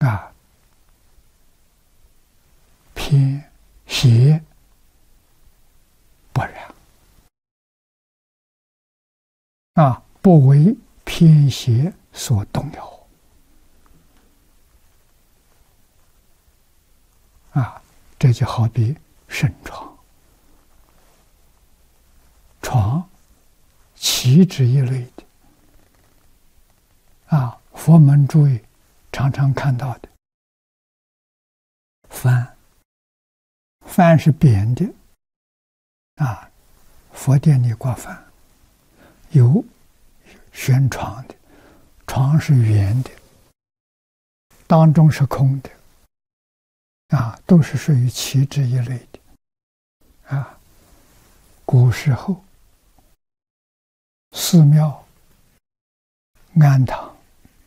啊，偏邪不然啊，不为偏邪所动摇啊，这就好比圣床，床岂止一类的啊，佛门诸位常常看到的幡，幡是扁的啊，佛殿里挂幡，有悬床的，床是圆的，当中是空的啊，都是属于旗帜一类的啊。古时候寺庙庵堂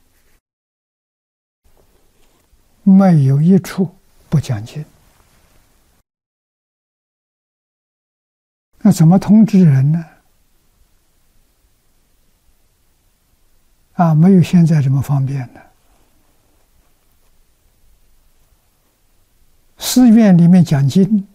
没有一处不讲经，那怎么通知人呢？啊，没有现在这么方便的。寺院里面讲经，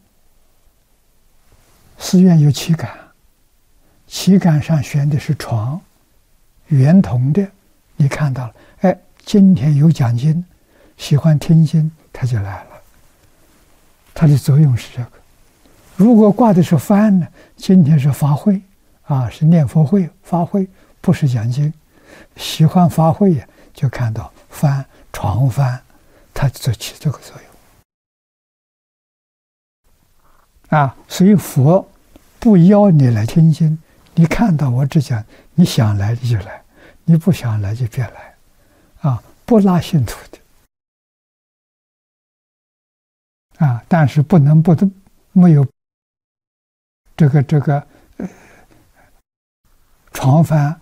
寺院有旗杆，旗杆上悬的是床，圆筒的，你看到了，哎，今天有讲经，喜欢听经，他就来了。它的作用是这个。如果挂的是幡呢，今天是法会啊，是念佛会法会，不是讲经。喜欢法会呀，就看到幡床幡，它就起这个作用啊。所以佛不邀你来听经，你看到我只讲，你想来就来，你不想来就别来啊，不拉信徒的啊。但是不能没有这个床幡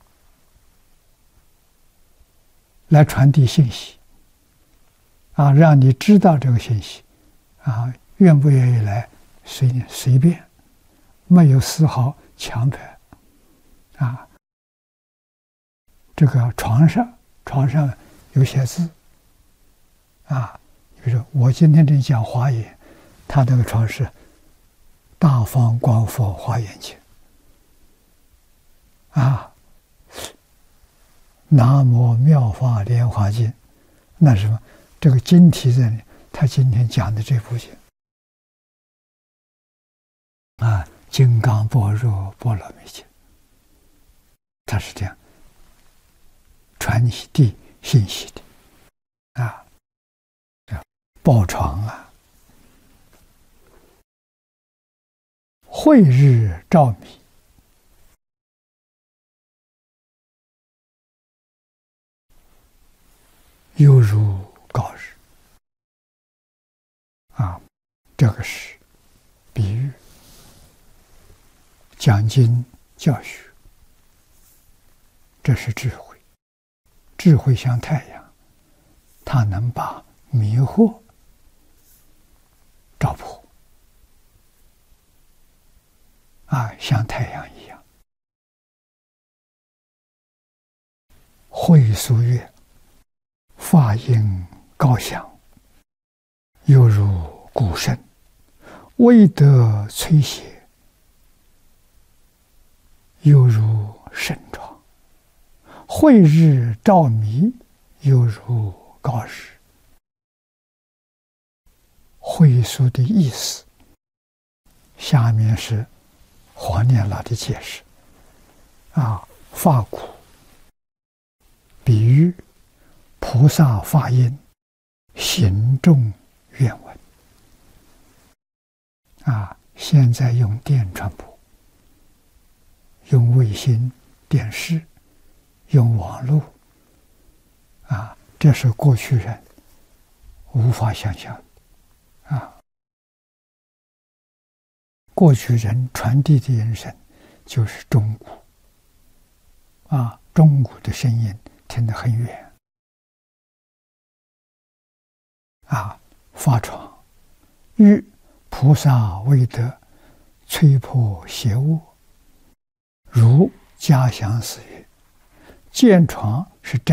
来传递信息啊，让你知道这个信息啊，愿不愿意来随便，没有丝毫强迫啊。这个床上有写字啊，比如说我今天这讲华严，他那个床是大方广佛华严经啊，南无妙法莲华经，那什么，这个经题在里，他今天讲的这部经啊，金刚般若波罗蜜经，它是这样传递信息的啊，报床啊，慧日照米，犹如告日啊，这个是比喻讲经教学，这是智慧。智慧像太阳，它能把迷惑照破啊，像太阳一样。慧俗悦，法音高响，犹如鼓声，未得摧邪，犹如神床。慧日照弥，犹如告日。慧俗的意思，下面是黄念老的解释啊，法鼓比喻菩萨法音，行众愿闻啊。现在用电传播，用卫星电视，用网络啊，这是过去人无法想象的啊。过去人传递的音声就是钟鼓啊，钟鼓的声音听得很远啊。法床欲菩萨未得摧破邪恶，如家详寺曰：见床是